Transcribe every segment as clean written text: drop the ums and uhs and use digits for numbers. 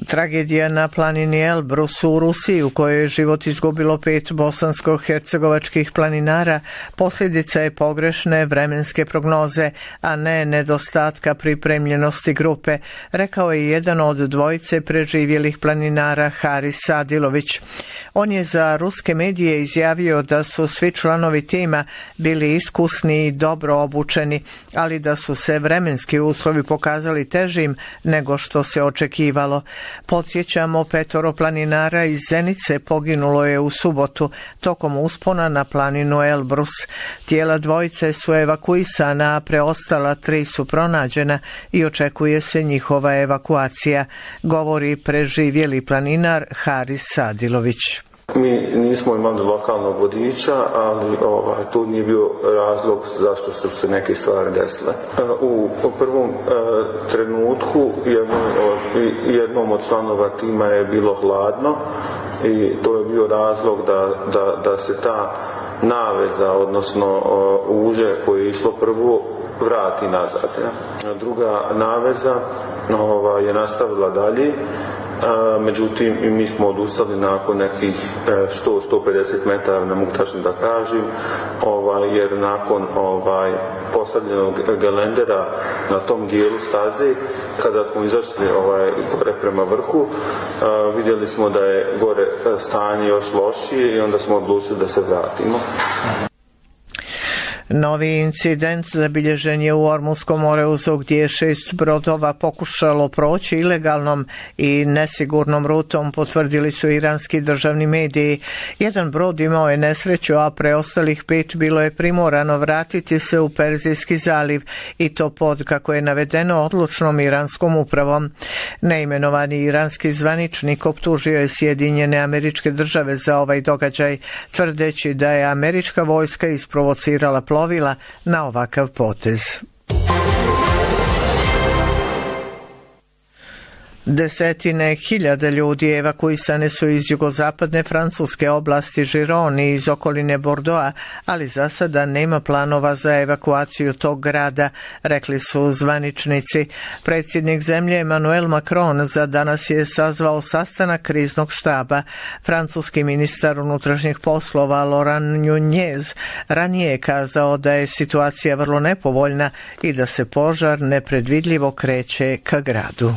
Tragedija na planini Elbrus u Rusiji, u kojoj je život izgubilo 5 bosansko-hercegovačkih planinara, posljedica je pogrešne vremenske prognoze, a ne nedostatka pripremljenosti grupe, rekao je jedan od dvojice preživjelih planinara, Haris Sadilović. On je za ruske medije izjavio da su svi članovi tima bili iskusni i dobro obučeni, ali da su se vremenski uslovi pokazali težim nego što se očekivalo. Podsjećamo, 5 planinara iz Zenice poginulo je u subotu tokom uspona na planinu Elbrus. Tijela dvojice su evakuisana, a preostala 3 su pronađena i očekuje se njihova evakuacija, govori preživjeli planinar Haris Sadilović. Mi nismo imali lokalnog vodiča, ali to nije bio razlog zašto su se neke stvari desile. U prvom trenutku jednom od članova tima je bilo hladno i to je bio razlog da se ta naveza, odnosno uže koje je išlo prvo, vrati nazad. Druga naveza je nastavila dalje. Međutim, mi smo odustali nakon nekih 100-150 metara, ne mogu tačno da kažem, jer nakon postavljenog gelendera na tom dijelu staze, kada smo izašli gore prema vrhu, vidjeli smo da je gore stanje još lošije i onda smo odlučili da se vratimo. Novi incident zabilježen je u Ormunskom moreuzu, gdje je 6 brodova pokušalo proći ilegalnom i nesigurnom rutom, potvrdili su iranski državni mediji. Jedan brod imao je nesreću, a preostalih 5 bilo je primorano vratiti se u Perzijski zaliv, i to pod, kako je navedeno, odlučnom iranskom upravom. Neimenovani iranski zvaničnik optužio je Sjedinjene Američke Države za ovaj događaj, tvrdeći da je američka vojska isprovocirala plovila na ovakav potez. Desetine hiljada ljudi evakuisane su iz jugozapadne francuske oblasti Giron i iz okoline Bordeauxa, ali za sada nema planova za evakuaciju tog grada, rekli su zvaničnici. Predsjednik zemlje Emmanuel Macron za danas je sazvao sastanak kriznog štaba. Francuski ministar unutrašnjih poslova Laurent Nunez ranije je kazao da je situacija vrlo nepovoljna i da se požar nepredvidljivo kreće ka gradu.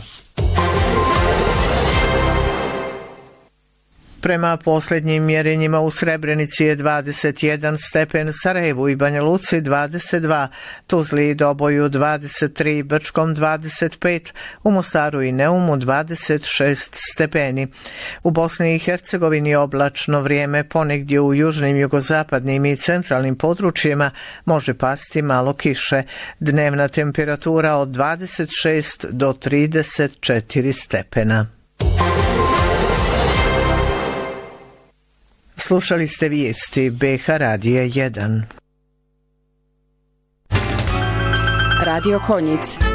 Prema posljednjim mjerenjima u Srebrenici je 21 stepen, Sarajevu i Banja Luci 22, Tuzli i Doboju 23, Brčkom 25, u Mostaru i Neumu 26 stepeni. U Bosni i Hercegovini oblačno vrijeme, ponegdje u južnim, jugozapadnim i centralnim područjima može pasti malo kiše. Dnevna temperatura od 26 do 34 stepena. Slušali ste vijesti BH Radija 1. Radio Konjic.